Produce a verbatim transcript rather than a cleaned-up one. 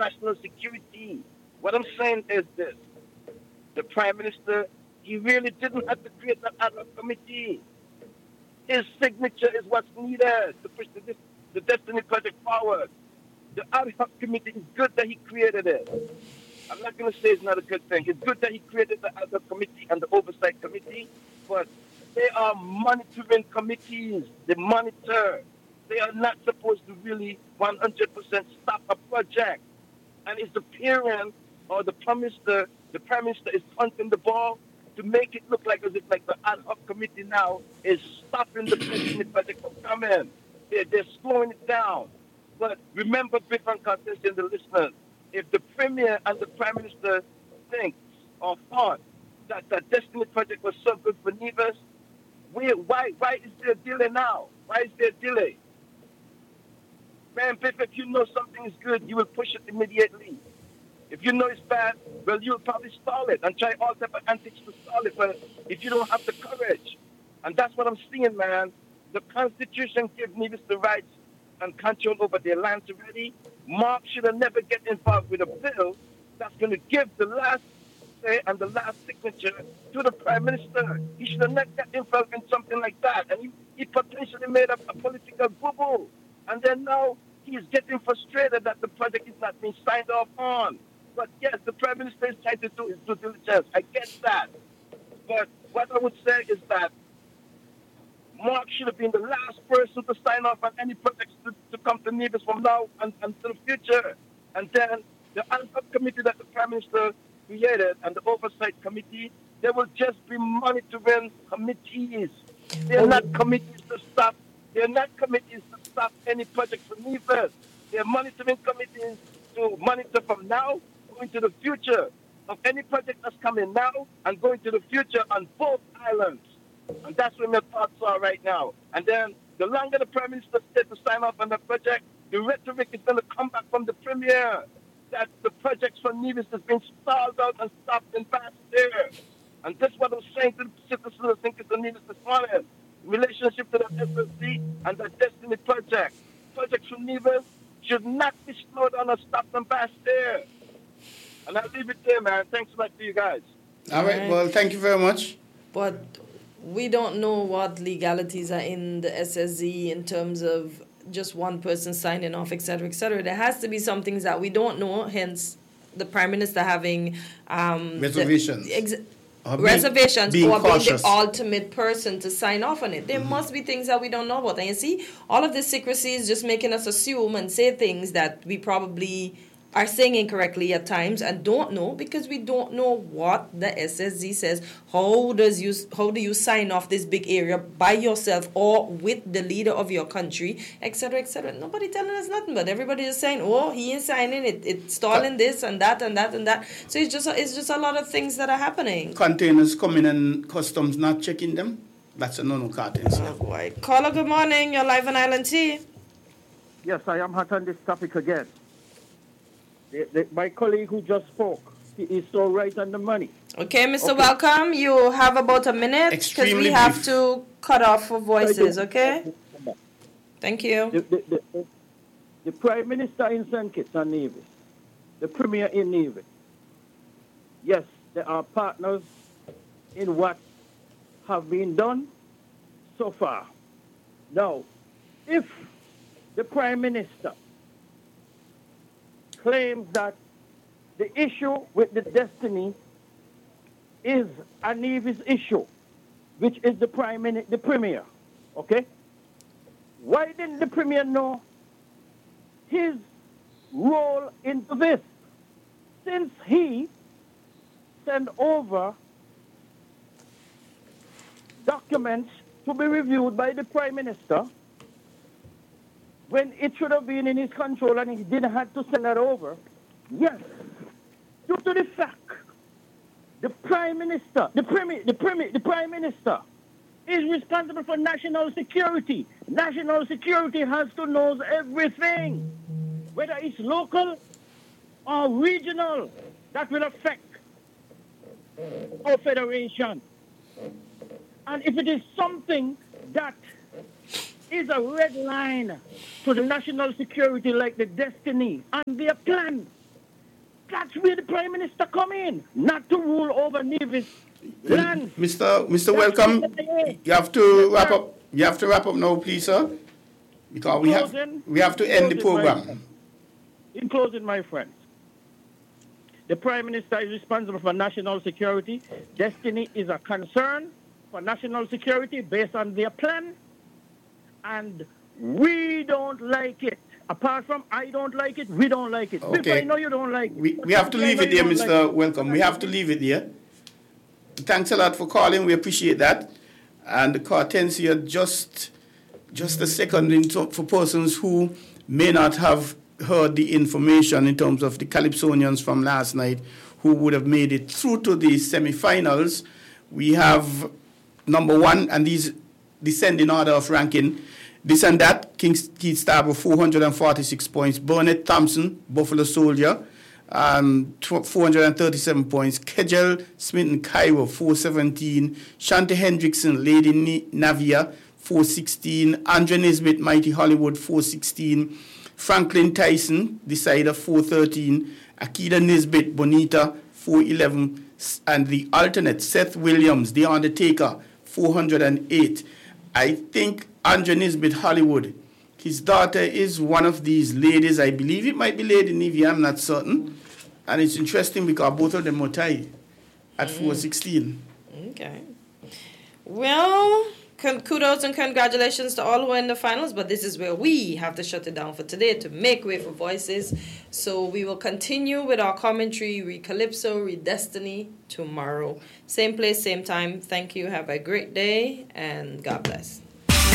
national security. What I'm saying is this. The Prime Minister, he really didn't have to create that ad hoc committee. His signature is what's needed to push the, the Destiny Project forward. The ad hoc committee is good that he created it. I'm not going to say it's not a good thing. It's good that he created the ad hoc committee and the oversight committee, but they are monitoring committees. They monitor. They are not supposed to really one hundred percent stop a project. And it's the parent or the prime minister, the prime minister is punting the ball to make it look like as if like the ad hoc committee now is stopping the Destiny Project from coming. They're, they're slowing it down. But remember, Biff and Cortez and the listeners, if the Premier and the Prime Minister think or thought that the Destiny Project was so good for Nevis, we, why why is there a delay now? Why is there a delay? Man, Biff, if you know something is good, you will push it immediately. If you know it's bad, well, you'll probably stall it and try all type of antics to stall it, but if you don't have the courage. And that's what I'm seeing, man. The Constitution gives Nevis the rights and control over their lands already. Mark should have never get involved with a bill that's going to give the last say and the last signature to the Prime Minister. He should have never got involved in something like that. And he, he potentially made up a political bubble. And then now he's getting frustrated that the project is not being signed off on. But yes, the Prime Minister is trying to do his due diligence. I get that. But what I would say is that Mark should have been the last person to sign off on any projects to, to come to Nevis from now and, until the future. And then the ad hoc committee that the Prime Minister created and the oversight committee, they will just be monitoring committees. They're not committees to stop. They're not committees to stop any project for Nevis. They're monitoring committees to monitor from now going to the future of any project that's coming now and going to the future on both islands. And that's where my thoughts are right now. And then the longer the Prime Minister stays to sign off on the project, the rhetoric is going to come back from the Premier that the projects for Nevis has been stalled out and stopped in past there. And that's what I'm saying to the citizens of St. Nevis this morning. In relationship to the S S C and the Destiny Project. Projects for Nevis should not be slowed down or stopped and past there. And I'll leave it there, man. Thanks a lot to you guys. All right. Well, thank you very much. But we don't know what legalities are in the S S Z in terms of just one person signing off, et cetera, et cetera. There has to be some things that we don't know, hence the Prime Minister having... Um, reservations. The, ex- Or being, reservations being or cautious. being the ultimate person to sign off on it. There mm-hmm. must be things that we don't know about. And you see, all of this secrecy is just making us assume and say things that we probably are saying incorrectly at times and don't know because we don't know what the S S Z says. How does you how do you sign off this big area by yourself or with the leader of your country, et cetera, et cetera? Nobody telling us nothing, but everybody is saying, "Oh, he is signing it. It's stalling this and that and that and that." So it's just a, it's just a lot of things that are happening. Containers coming and customs not checking them. That's a no-no carton. Oh boy, caller, good morning. You're live on Island T. Yes, I am hot on this topic again. The, the, my colleague who just spoke, he is so right on the money. Okay, Mister Okay. Welcome. You have about a minute because we have brief. to cut off for voices, okay? Thank you. The, the, the, the Prime Minister in Saint Kitts and Nevis, the Premier in Nevis, yes, there are partners in what have been done so far. Now, if the Prime Minister claims that the issue with the Destiny is a Nevis issue, which is the prime minister, the premier, okay? Why didn't the premier know his role into this? Since he sent over documents to be reviewed by the prime minister, when it should have been in his control and he didn't have to send that over. Yes, due to the fact the Prime Minister, the Premier, the Premier, the Prime Minister is responsible for national security. National security has to know everything, whether it's local or regional, that will affect our federation. And if it is something that is a red line to the national security like the Destiny and their plan That's where the Prime Minister come in, not to rule over Nevis land. Mister Mister Welcome, you have to wrap up. You have to wrap up now, please, sir, because we have we have to end the program. In closing, my friends, the Prime Minister is responsible for national security. Destiny is a concern for national security based on their plan, and we don't like it. Apart from I don't like it, we don't like it. Okay. I know you don't like it. We, we have to leave it there, Mister Welcome. We have to leave it there. Thanks a lot for calling. We appreciate that. And the Cartensia, just, just a second in to, for persons who may not have heard the information in terms of the Calypsonians from last night who would have made it through to the semi-finals. We have number one, and these descend in order of ranking. This and that, Kings, Keith Starber, four hundred forty-six points. Burnett Thompson, Buffalo Soldier, um, four hundred thirty-seven points. Kegel Smith Cairo, four seventeen. Shante Hendrickson, Lady Navia, four sixteen. Andre Nisbet, Mighty Hollywood, four sixteen. Franklin Tyson, Decider, four thirteen. Akida Nisbet, Bonita, four eleven. And the alternate, Seth Williams, The Undertaker, four hundred eight. I think Andre Nisbet Hollywood, his daughter is one of these ladies. I believe it might be Lady Nivea, I'm not certain. And it's interesting because both of them were tied at mm. four sixteen. Okay. Well, kudos and congratulations to all who are in the finals, but this is where we have to shut it down for today to make way for voices. So we will continue with our commentary, Re Calypso, Re Destiny, tomorrow. Same place, same time. Thank you. Have a great day, and God bless.